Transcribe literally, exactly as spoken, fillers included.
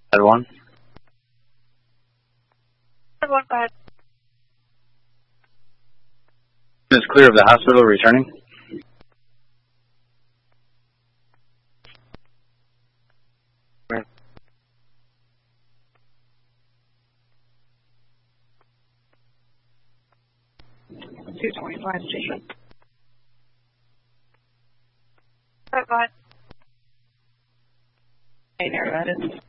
Head one. Head one, go ahead. Is clear of the hospital, returning. two twenty-five station. Go ahead. Hey, there, that is.